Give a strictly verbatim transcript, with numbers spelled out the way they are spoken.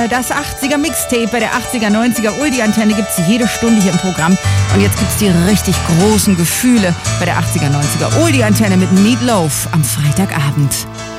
Das achtziger Mixtape bei der achtziger, neunziger Oldie-Antenne gibt's jede Stunde hier im Programm. Und jetzt gibt's die richtig großen Gefühle bei der achtziger, neunziger Oldie-Antenne mit Meat Loaf am Freitagabend.